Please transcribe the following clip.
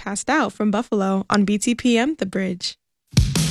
Passed Out from Buffalo on BTPM The Bridge.